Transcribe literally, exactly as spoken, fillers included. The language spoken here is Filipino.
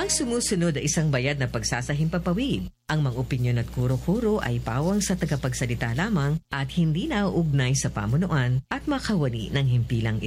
Ang sumusunod ay isang bayad na pagsasahimpapawid. Ang mga opinyon at kuro-kuro ay pawang sa tagapagsalita lamang at hindi nauugnay sa pamunuan at makawani ng himpilang